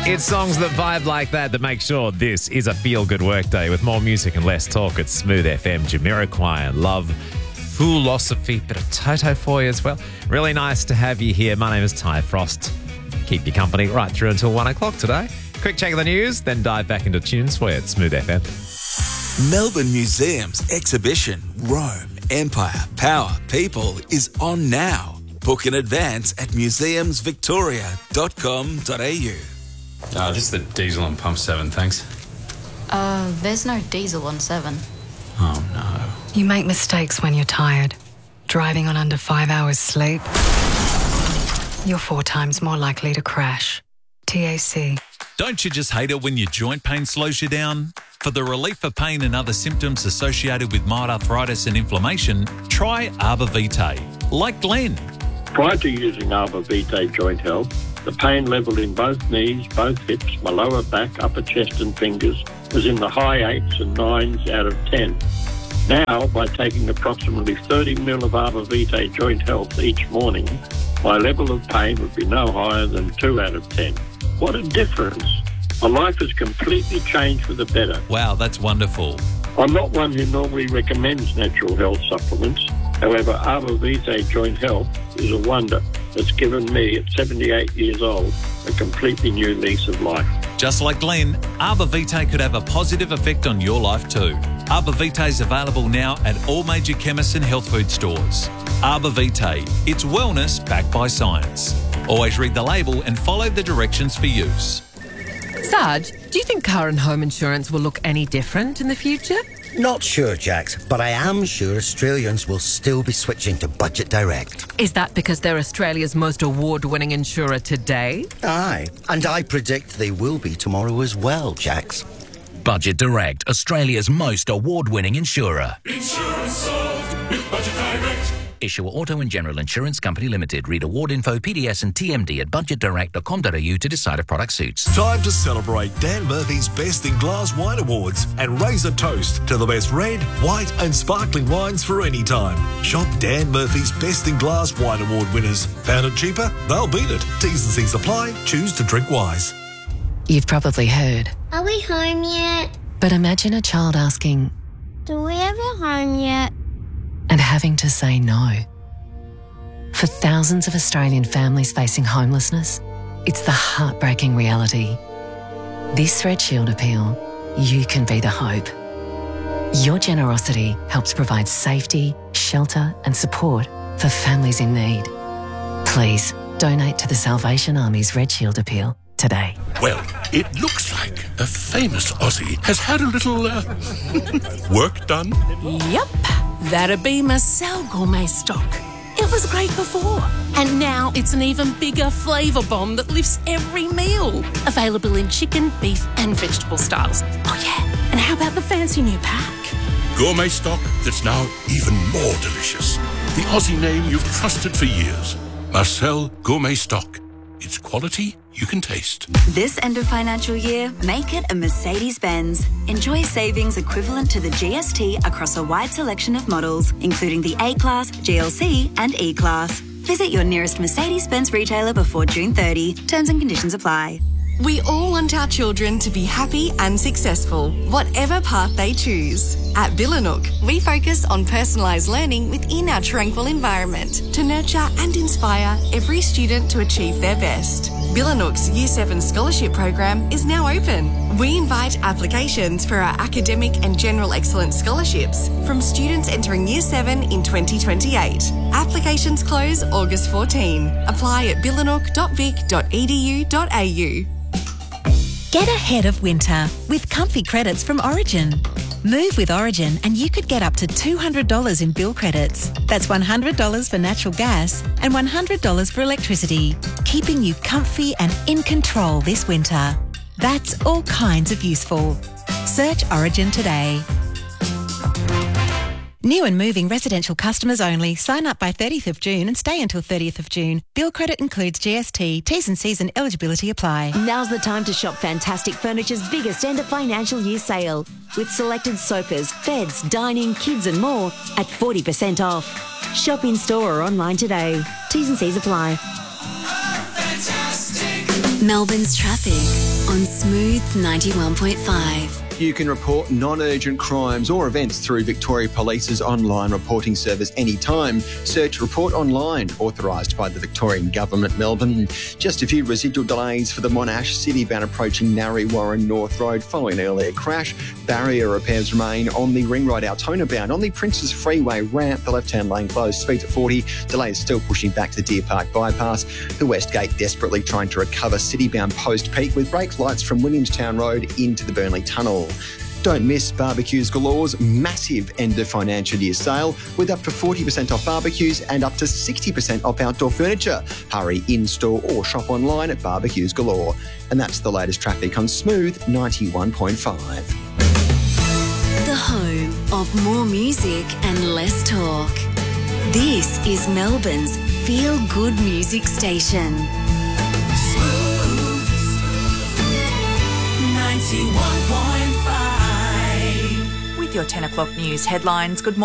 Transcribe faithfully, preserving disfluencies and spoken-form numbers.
It's songs that vibe like that that make sure this is a feel-good workday with more music and less talk. It's Smooth F M, Jamiroquai and Love, Philosophy, bit of Toto for you as well. Really nice to have you here. My name is Ty Frost. Keep you company right through until one o'clock today. Quick check of the news, then dive back into tunes for you at Smooth F M. Melbourne Museum's exhibition, Rome, Empire, Power, People is on now. Book in advance at museums victoria dot com dot a u. Uh, just the diesel on pump seven, thanks. Uh, there's no diesel on seven. Oh, no. You make mistakes when you're tired. Driving on under five hours sleep, you're four times more likely to crash. T A C. Don't you just hate it when your joint pain slows you down? For the relief of pain and other symptoms associated with mild arthritis and inflammation, try Arbor Vitae. Like Glenn. Prior to using Arbor Vitae Joint Health, the pain level in both knees, both hips, my lower back, upper chest and fingers was in the high eights and nines out of ten. Now, by taking approximately thirty mil of Arbor Vitae Joint Health each morning, my level of pain would be no higher than two out of ten. What a difference. My life has completely changed for the better. Wow, that's wonderful. I'm not one who normally recommends natural health supplements. However, Arbor Vitae Joint Health is a wonder that's given me, at seventy-eight years old, a completely new lease of life. Just like Glenn, Arbor Vitae could have a positive effect on your life too. Arbor Vitae is available now at all major chemists and health food stores. Arbor Vitae, it's wellness backed by science. Always read the label and follow the directions for use. Sarge, do you think car and home insurance will look any different in the future? Not sure, Jax, but I am sure Australians will still be switching to Budget Direct. Is that because they're Australia's most award-winning insurer today? Aye, and I predict they will be tomorrow as well, Jax. Budget Direct, Australia's most award-winning insurer. Insurance solved with Budget Direct. Issuer Auto and General Insurance Company Limited. Read award info, P D S and T M D at budget direct dot com dot a u to decide if product suits. Time to celebrate Dan Murphy's Best in Glass Wine Awards and raise a toast to the best red, white and sparkling wines for any time. Shop Dan Murphy's Best in Glass Wine Award winners. Found it cheaper? They'll beat it. T's and C's apply. Choose to drink wise. You've probably heard. Are we home yet? But imagine a child asking, Do we ever home yet? and having to say no. For thousands of Australian families facing homelessness, it's the heartbreaking reality. This Red Shield appeal, you can be the hope. Your generosity helps provide safety, shelter and support for families in need. Please donate to the Salvation Army's Red Shield appeal today. Well, it looks like a famous Aussie has had a little uh, work done. Yep, that'd be Marcel Gourmet Stock. It was great before, and now it's an even bigger flavour bomb that lifts every meal. Available in chicken, beef and vegetable styles. Oh yeah, and how about the fancy new pack? Gourmet stock that's now even more delicious. The Aussie name you've trusted for years. Marcel Gourmet Stock. It's quality you can taste. This end of financial year, make it a Mercedes-Benz. Enjoy savings equivalent to the G S T across a wide selection of models, including the A-Class, G L C and E-Class. Visit your nearest Mercedes-Benz retailer before June thirtieth. Terms and conditions apply. We all want our children to be happy and successful, whatever path they choose. At Billanook, we focus on personalised learning within our tranquil environment to nurture and inspire every student to achieve their best. Billanook's Year seven Scholarship Program is now open. We invite applications for our academic and general excellence scholarships from students entering Year seven in twenty twenty-eight. Applications close August fourteenth. Apply at billanook dot vic dot e d u dot a u. Get ahead of winter with comfy credits from Origin. Move with Origin and you could get up to two hundred dollars in bill credits. That's one hundred dollars for natural gas and one hundred dollars for electricity, keeping you comfy and in control this winter. That's all kinds of useful. Search Origin today. New and moving residential customers only. Sign up by thirtieth of June and stay until thirtieth of June. Bill credit includes G S T. T's and C's and eligibility apply. Now's the time to shop Fantastic Furniture's biggest end of financial year sale. With selected sofas, beds, dining, kids and more at forty percent off. Shop in store or online today. T's and C's apply. Melbourne's traffic on Smooth ninety-one point five. You can report non-urgent crimes or events through Victoria Police's online reporting service anytime. Search Report Online, authorised by the Victorian Government, Melbourne. Just a few residual delays for the Monash City bound approaching Narre Warren North Road following an earlier crash. Barrier repairs remain on the Ring Road Altona bound. On the Princes Freeway ramp, the left-hand lane closed, speeds at forty. Delays still pushing back to Deer Park bypass. The West Gate desperately trying to recover city-bound post-peak with brake lights from Williamstown Road into the Burnley Tunnel. Don't miss Barbecues Galore's massive end of financial year sale with up to forty percent off barbecues and up to sixty percent off outdoor furniture. Hurry in-store or shop online at Barbecues Galore. And that's the latest traffic on Smooth ninety-one point five. The home of more music and less talk. This is Melbourne's feel-good music station. Smooth ninety-one point five. With your ten o'clock news headlines, good morning.